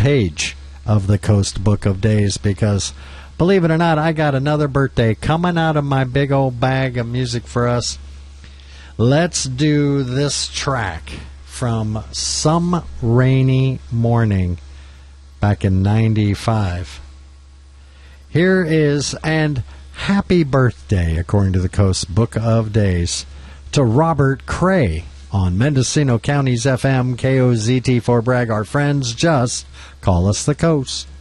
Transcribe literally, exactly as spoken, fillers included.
page of the Coast Book of Days, because, believe it or not, I got another birthday coming out of my big old bag of music for us. Let's do this track from Some Rainy Morning back in ninety-five. Here is, and happy birthday, according to the Coast Book of Days, to Robert Cray on Mendocino County's F M K O Z T for Bragg. Our friends just call us the Coast.